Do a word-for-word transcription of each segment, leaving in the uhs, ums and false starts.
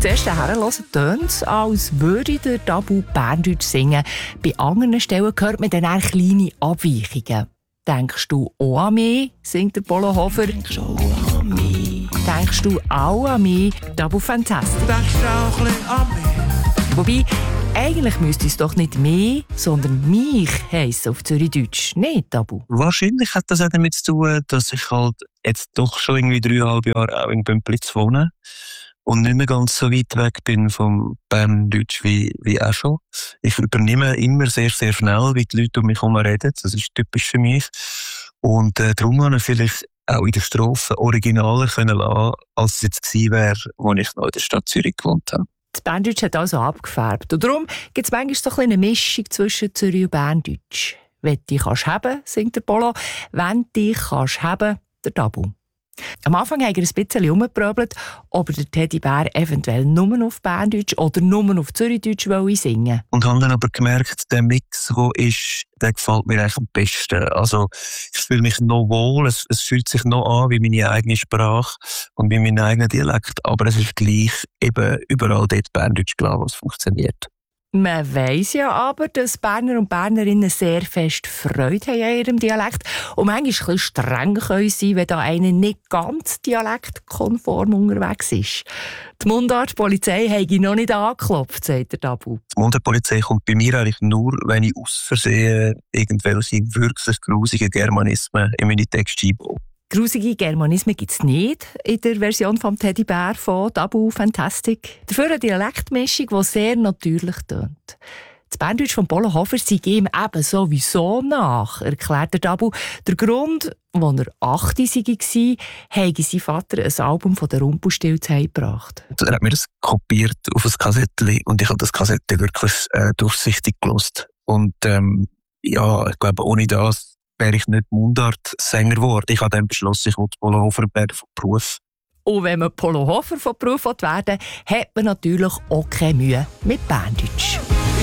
zuerst herhören, tönt es, als würde der Tabu Berndeutsch singen. Bei anderen Stellen hört man dann auch kleine Abweichungen. Denkst du auch an mich, singt der Polo Hofer. Denkst du auch an mich? Denkst du auch an mich, Tabu Fantastic. Denkst du auch ein bisschen an mich? Wobei, eigentlich müsste es doch nicht «mich», sondern «mich» heissen auf Zürichdeutsch, nicht Tabu. Wahrscheinlich hat das auch damit zu tun, dass ich halt jetzt doch schon irgendwie dreieinhalb Jahre auch in Bümplitz wohne und nicht mehr ganz so weit weg bin vom Berndeutsch wie, wie auch schon. Ich übernehme immer sehr, sehr schnell, wie die Leute um mich herum reden. Das ist typisch für mich. Und äh, darum habe ich vielleicht auch in der Strophe originaler können lassen, als es jetzt gewesen wäre, als ich noch in der Stadt Zürich gewohnt habe. Das Berndeutsch hat also abgefärbt. Und darum gibt es manchmal so eine Mischung zwischen Zürich und Berndeutsch. «Wenn du dich kannst haben», singt der Polo. «Wenn du dich kannst haben», der Tabu. Am Anfang hat er ein bisschen rumgeprobelt, ob er den Teddybär eventuell nur auf Berndeutsch oder nur auf Zürichdeutsch singen will. Und habe dann aber gemerkt, der Mix, der ist, der gefällt mir eigentlich am besten. Also, ich fühle mich noch wohl, es, es fühlt sich noch an wie meine eigene Sprache und wie mein eigener Dialekt, aber es ist gleich eben überall dort Berndeutsch klar, was funktioniert. Man weiss ja aber, dass Berner und Bernerinnen sehr fest Freude haben an ihrem Dialekt und manchmal ein bisschen streng können sein, wenn da einer nicht ganz dialektkonform unterwegs ist. Die Mundartpolizei habe ich noch nicht angeklopft, sagt der Tabu. Die Mundartpolizei kommt bei mir eigentlich nur, wenn ich aus Versehen irgendwelche wirklich grusigen Germanismen in meine Texte einbaue. Grusige Germanismen gibt es nicht in der Version vom Teddybär von Tabu Fantastic. Dafür eine Dialektmischung, die sehr natürlich tönt. Das Berndeutsch von Polo Hofer sei ihm eben sowieso nach, erklärt der Tabu. Der Grund, als er acht war, habe sein Vater ein Album von der Rumpelstilzchen gebracht. Er hat mir das kopiert auf ein Kassettchen und ich habe das Kassettchen wirklich äh, durchsichtig gehört. Und ähm, ja, ich glaube, ohne das wäre ich nicht Mundart-Sänger geworden. Ich habe dann beschlossen, ich wollte Polo Hofer werden von Beruf. Und wenn man Polo Hofer von Beruf werden will, hat man natürlich auch keine Mühe mit Berndeutsch.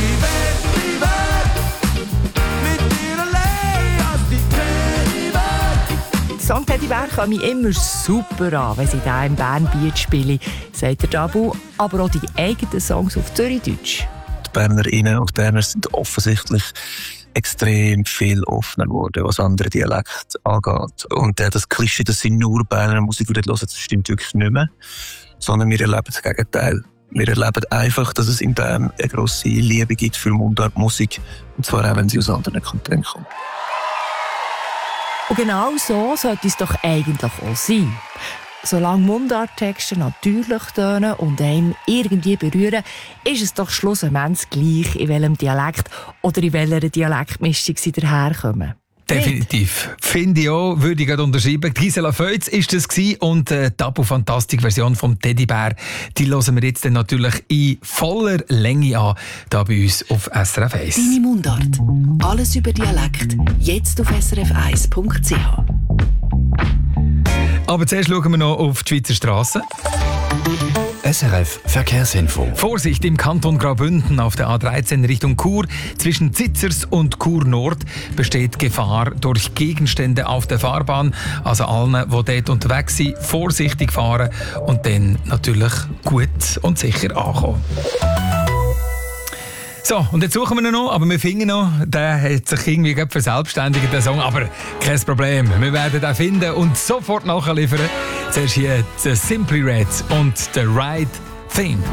Der Song «Teddybär» komme ich immer super an, wenn sie da im Bernbiet spielen, sagt der Tabu. Aber auch die eigenen Songs auf Zürichdeutsch. Die Bernerinnen und Berner sind offensichtlich extrem viel offener geworden, was andere Dialekte angeht. Und äh, das Klischee, dass sie nur Berner Musik hören, das stimmt wirklich nicht mehr. Sondern wir erleben das Gegenteil. Wir erleben einfach, dass es in Bern eine grosse Liebe gibt für Mundartmusik. Und zwar auch, wenn sie aus anderen Kantonen kommt. Und genau so sollte es doch eigentlich auch sein. Solange Mundarttexte natürlich tönen und einem irgendwie berühren, ist es doch schlussendlich gleich, in welchem Dialekt oder in welcher Dialektmischung sie daherkommen. Definitiv. Finde ich auch, würde ich gerade unterschreiben. Gisela Feutz war das und die Tabu-Fantastik-Version vom Teddybär, die hören wir jetzt dann natürlich in voller Länge an, hier bei uns auf S R F eins. Deine Mundart. Alles über Dialekt. Jetzt auf s r f eins punkt c h. Aber zuerst schauen wir noch auf die Schweizer Strassen. S R F Verkehrsinfo. Vorsicht im Kanton Graubünden auf der A dreizehn Richtung Chur. Zwischen Zitzers und Chur Nord besteht Gefahr durch Gegenstände auf der Fahrbahn. Also allen, die dort unterwegs sind, vorsichtig fahren und dann natürlich gut und sicher ankommen. So, und jetzt suchen wir ihn noch, aber wir finden noch, der hat sich irgendwie verselbstständigt, der Song, aber kein Problem. Wir werden ihn finden und sofort nachliefern. Zuerst hier The Simply Red und The Right Thing.